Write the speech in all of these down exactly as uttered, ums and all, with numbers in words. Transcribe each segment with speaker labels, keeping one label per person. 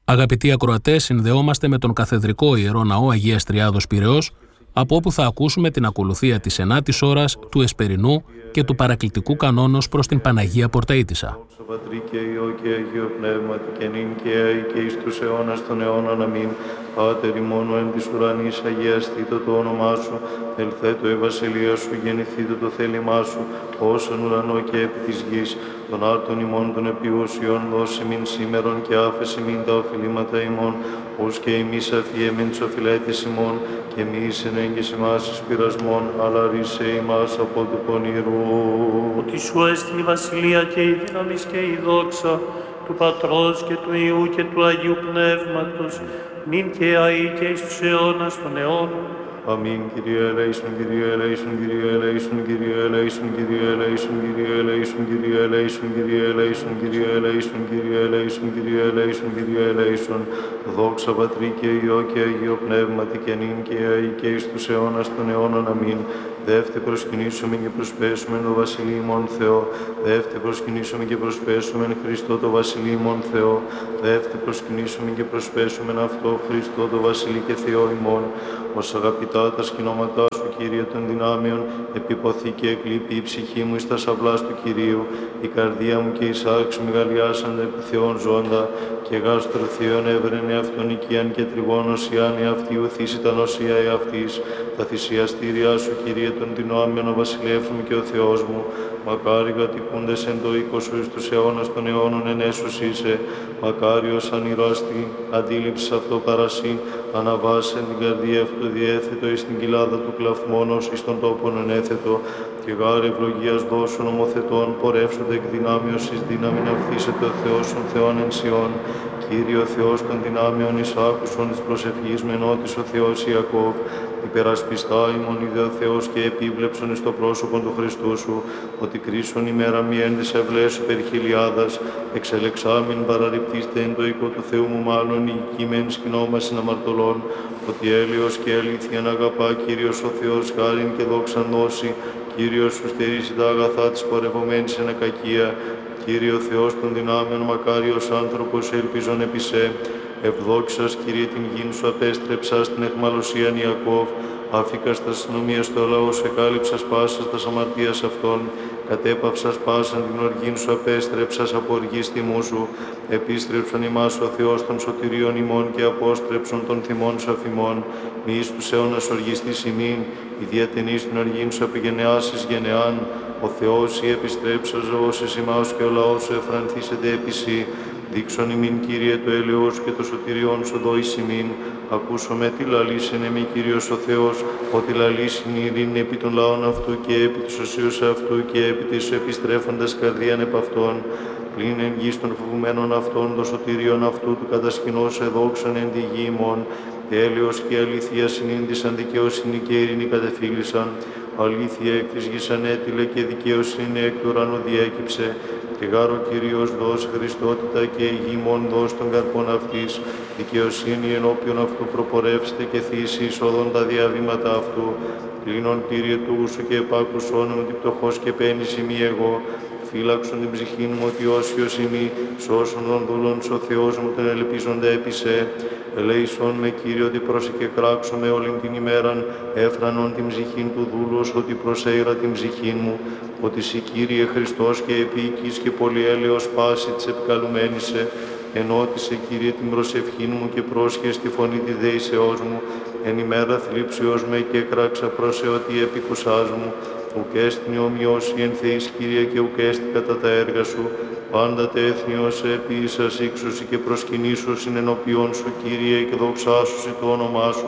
Speaker 1: Αγαπητοί ακροατές, συνδεόμαστε με τον Καθεδρικό Ιερό Ναό Αγίας Τριάδος Πειραιώς, από όπου θα ακούσουμε την ακολουθία της ενάτης ώρας, του Εσπερινού και του παρακλητικού κανόνος προς την Παναγία Πορταΐτισσα.
Speaker 2: Πατρί και Υιό και Αγίο Πνεύματι και νυν και αεί και εις τους αιώνας των αιώνων. Αμήν. Πάτερ ημών εν της ουρανής, αγιαστήτω το όνομά σου, ελθέτω η βασιλεία σου, γεννηθήτω το θέλημά σου, ως εν ουρανό και επί της γης. Των άρτων ημών των επιούσιων δώσει μην σήμερον και άφεση μην τα οφειλήματα ημών, ως και εμείς αφιέμεν τους οφειλέτες ημών, και μη εν έγκυς ημάς εις πειρασμών, αλλά ρίσε ημάς από του πονηρού.
Speaker 3: Ότι σου έστειν η βασιλεία και η δύναμις και η δόξα του Πατρός και του Υιού και του Αγίου Πνεύματος, νυν και αεί και εις τους αιώνας των αιώνων.
Speaker 2: Αμήν. Kyrie eleison, Kyrie eleison, Kyrie eleison, Kyrie eleison, Kyrie eleison, Kyrie eleison, Kyrie eleison, Kyrie eleison, Kyrie eleison, Kyrie eleison, Kyrie eleison, Kyrie eleison. Δόξα Πατρί και Υιό και Αγίο Πνεύματι και νυν και αεί και εις τους αιώνας των αιώνων. Αμήν. Δεύτε προσκυνήσουμε και προσπέσουμε το Βασιλείο ημών Θεό. Δεύτε προσκυνήσουμε και προσπέσουμε Χριστό το Βασιλείο ημών Θεό. Δεύτε προσκυνήσουμε και προσπέσουμε αυτό Χριστό το Βασιλεί και Θεό ημών. Ως αγαπητά τα σκηνώματά σου, Κύριε των δυνάμεων, επιποθεί και εκλείπει η ψυχή μου εις τα σαυλάς του Κυρίου. Η καρδία μου και η σάξη μου γαλιάσαντα επί Θεόν ζώντα, και γάστρο Θεόν έβρενε αυτόν οικίαν και τριγώνος ιάν εαυτή ουθήσει τα νοσία εαυτής. Τα θυσιαστήριά σου, Κύριε των δυνάμεων, ο βασιλεύς μου και ο Θεός μου. Μακάρι κατοικούντες εν το οίκο σου εις τους αιώνας των αιώνων εν έσους είσαι. Μακάριος ανηράστη αντίληψης αυτό παρασύ, αναβάσεν την καρδία αυτού διέθετο εις την κοιλάδα του κλαφμόνος εις τον τόπον ενέθετο. Και γάρε ευλογίας δώσουν ομοθετών, πορεύσονται εκ δυνάμεως εις δύναμην αυθήσεται ο Θεός των Θεών εν Σιών. Κύριε ο Θεός των δυνάμεων εις άκουσον της προσευχής μενότης ο Θεός Ιακώβ. Υπερασπιστά ημών είδε ο Θεός και επίβλεψον εις το πρόσωπον του Χριστού σου, ότι κρίσον ημέρα μη εν της ευλέσου περί χιλιάδας, εξελεξάμην παραρριπτήστε εν το οίκο του Θεού μου μάλλον η κείμεν σκηνόμασιν αμαρτωλών, ότι έλεος και αλήθειαν αγαπά Κύριος ο Θεός χάριν και δόξαν δώσει, Κύριος σου στερήσει τα αγαθά της πορευομένης εν ακακία. Κύριε ο Θεός των δυνάμεων, μακάριος άνθρωπος ελπίζον επί σε. Ευδόξας, Κύριε, την γην σου απέστρεψας την αιχμαλωσίαν Ιακώβ. Άφηκας τα συνομίας στο λαό σου, εκάλυψας πάσας τα αμαρτίας αυτών. Κατέπαυσας πάσαν την οργήν σου, απέστρεψας από οργής τιμού σου. Επίστρεψον ημάς ο Θεός των σωτηρίων ημών και απόστρεψον των θυμών σου αφημών. Μη εις τους αιώνας οργιστής ημίν, η διατενής την οργήν σου επιγενεάσεις γενεάν. Ο Θεός η επιστρέψα ζωώσεις ημάς και ο λαός σου εφρανθήσεται επί σοι. Δείξον ημίν, Κύριε, το έλεος σου και το σωτηριόν σου δόης ημίν. Ακούσομαι τι λαλήσεν εμεί, Κύριος ο Θεός, ότι λαλήσιν η ειρήνη επί των λαών αυτού και επί τους οσίους αυτού και επί της επιστρέφοντας καρδίαν επ' αυτών. Πλην εν γης των φοβουμένων αυτών, το σωτήριον αυτού του κατασκηνώς εδόξαν εν τη γη ημών. Τέλειος και αλήθεια συνήντησαν, δικαιοσύνη και ειρήνη κατεφύλησαν. Αλήθεια εκ της γης ανέτειλε και δικαιοσύνη εκ του ουρανού διέκυψε. Και γάρο Κύριος δώσει Χριστότητα και η γη μόν δώσει των καρπών αυτής. Δικαιοσύνη ενώπιον αυτού προπορεύστε και θύσει εισόδων τα διαβήματα αυτού. Κλείνον, Κύριε, του σου και επάκουσόν μου την πτωχός και πένης ημί εγώ. Φύλαξον την ψυχήν μου ότι όσιος ημί, σώσον των δούλων σου ο Θεός μου τον ελπίζοντα επί σε. Ελέησον με, Κύριε, ότι πρόσεκε κράξω με όλην την ημέραν, έφρανον την ψυχήν του δούλου, ότι προσέειρα την ψυχήν μου, ότι σοι, Κύριε Χριστός και επίοικης και πολυέλεος πάση της επικαλουμένης σε, ενώτισε, Κύριε, την προσευχήν μου και πρόσχες τη φωνή τη δεήσεώς μου, εν ημέρα θλίψεως με και κράξα προς εωτή επικουσάς μου, ουκ έστιν ομοιώσει εν Θεής, Κύριε, και ουκ έστι κατά τα έργα σου, πάντα τε έθνη ως επίησας ύξωση και προσκυνήσωσιν ενώπιον σου, Κύριε, και δοξάσουσι το όνομά σου,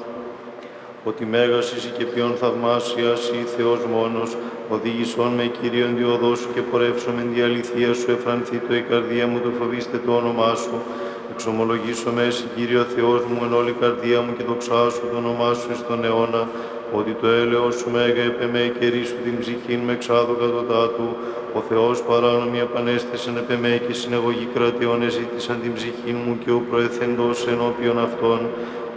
Speaker 2: ότι μέγας είσαι και ποιον θαυμάσιας ή Θεός μόνος, οδήγησόν με, Κύριε, εν διοδό σου και πορεύσω με τη αληθεία σου, εφρανθεί το η καρδία μου, το φοβήστε το όνομά σου. Εξομολογήσω με εσύ, Κύριε Θεός μου, εν όλη καρδία μου και δοξάσου το όνομά σου εις τον αιώνα, ότι το έλεος σου μέγα επεμέ και ρίσου την ψυχήν με εξάδο κατωτάτου. Ο Θεός παράνομη επανέστησεν επεμέ και συνεγωγή κρατιών εζήτησαν την ψυχήν μου και ο προεθέντος ενώπιον αυτών.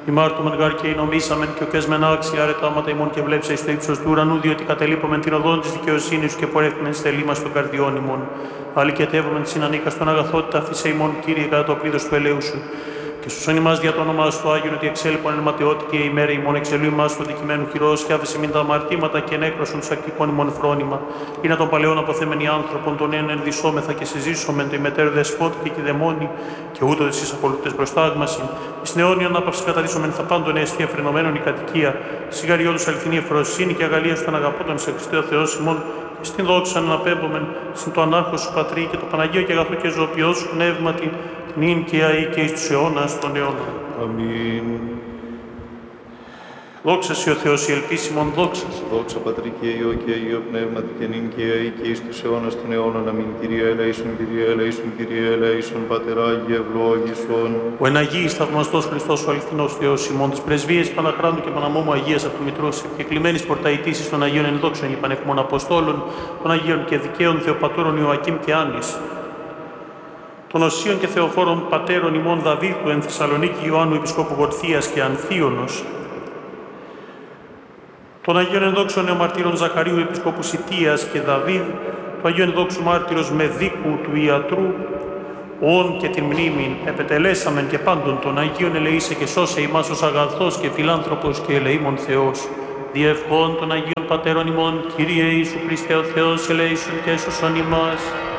Speaker 3: Ημάρτωμεν γάρ και εινομήσαμεν και ο κεσμεν άξια αρετάματα ημών και βλέψα εις το ύψος του ουρανού, διότι κατελείπομεν την οδόν της δικαιοσύνης σου και πορεύτημεν στελή μας των καρδιών ημών. Αλικετεύομεν συνανίκας των αγαθότητα, αφήσε ημών, Κύριε, κατά το πλήθος του ελέου σου. Και σωσόν ημάς δια το όνομά σου Άγιον, ότι εξέλιπον εν ματαιότητα η ημέρα ημών, εξελού ημάς του δικημένου χειρός, και άφησε μην τα αμαρτήματα και ενέκροσον τους ακτικών ημών φρόνημα. Είναι των παλαιών αποθέμενοι άνθρωπον, των νέων ενδυσόμεθα και συζήσομεν το ημετέρου δεσπότη και δαιμόνι, και ούτω εσείς ακολούτες προστάγμασιν. Εις νεόνιον ανάπαυση καταδίσομεν θα πάντων αίσθια φρενωμένων η κατοικία, σιγαριό τους αληθινή εφροσύνη και αγαλία στον αγαπώτων σε Χριστό Θεός ημών, και στην δόξα αναπέμπομεν, συν το ανάρχο σου Πατρί και το Παναγίο και αγαθό και ζωοποιό σου πνεύματι, νυν και αεί και εις τους αιώνας των αιώνων.
Speaker 2: Αμήν.
Speaker 3: Δόξα σε ο Θεός η ελπίσιμον, δόξα.
Speaker 2: Δόξα Πατρί και Υιό και Υιό Πνεύματι και νυν και αεί και εις τους αιώνας των αιώνων. Αμήν. Kyrie eleison, Kyrie eleison, Kyrie eleison, Πάτερ Άγιε ευλόγησον.
Speaker 3: Ο εν Αγίης θαυμαστός Χριστός ο αληθινός Θεός ημών, τις πρεσβείες Παναχράντου και Παναμόμου Αγίας Αυτομητρούς, και κλειμένης πορταητήσεις των Αγίων ενδόξων υπανεχμών Αποστόλων, των Αγίων και δικαίων Θεοπατώρων Ιωακήμ και Άννης, των Οσίων και Θεοφόρων Πατέρων ημών Δαβίδ του εν Θεσσαλονίκη Ιωάννου Επισκόπου Γορθίας και Ανθίωνος, των Αγίων Ενδόξων Νεομαρτύρων Ζαχαρίου Επισκόπου Σιτίας και Δαβίδ, του Αγίου Ενδόξου Μάρτυρος Μεδίκου του Ιατρού, όν και την μνήμην επετελέσαμεν και πάντων των Αγίων ελεήσε και σώσε ημάς ως αγαθός και φιλάνθρωπος και ελεήμων Θεός. Διευχών των Αγίων Πατέρων ημών, Κύριε Ιησού Χριστέ ο Θεός, ελεήσουν και σωσον ημάς.